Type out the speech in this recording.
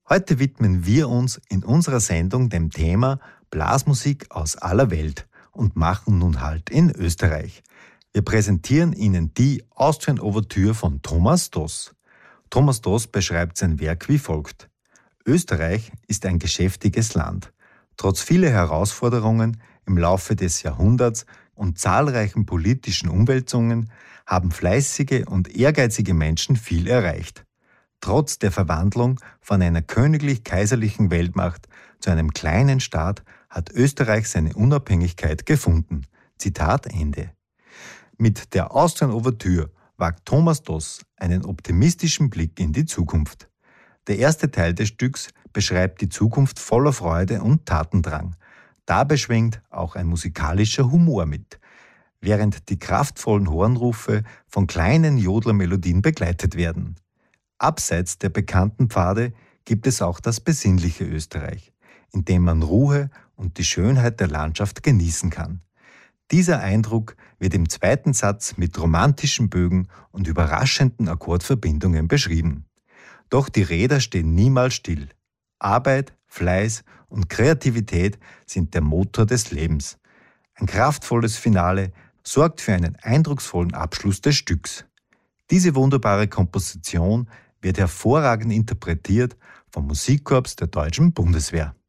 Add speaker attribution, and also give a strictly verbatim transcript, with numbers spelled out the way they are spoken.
Speaker 1: Heute widmen wir uns in unserer Sendung dem Thema Blasmusik aus aller Welt und machen nun Halt in Österreich. Wir präsentieren Ihnen die Austrian Ouvertüre von Thomas Doss. Thomas Doss beschreibt sein Werk wie folgt: Österreich ist ein geschäftiges Land. Trotz vieler Herausforderungen im Laufe des Jahrhunderts und zahlreichen politischen Umwälzungen haben fleißige und ehrgeizige Menschen viel erreicht. Trotz der Verwandlung von einer königlich-kaiserlichen Weltmacht zu einem kleinen Staat hat Österreich seine Unabhängigkeit gefunden. Zitat Ende. Mit der Austrian Ouvertüre wagt Thomas Doss einen optimistischen Blick in die Zukunft. Der erste Teil des Stücks beschreibt die Zukunft voller Freude und Tatendrang. Dabei schwingt auch ein musikalischer Humor mit, während die kraftvollen Hornrufe von kleinen Jodlermelodien begleitet werden. Abseits der bekannten Pfade gibt es auch das besinnliche Österreich, in dem man Ruhe und die Schönheit der Landschaft genießen kann. Dieser Eindruck wird im zweiten Satz mit romantischen Bögen und überraschenden Akkordverbindungen beschrieben. Doch die Räder stehen niemals still. Arbeit, Fleiß und Kreativität sind der Motor des Lebens. Ein kraftvolles Finale sorgt für einen eindrucksvollen Abschluss des Stücks. Diese wunderbare Komposition wird hervorragend interpretiert vom Musikkorps der Deutschen Bundeswehr.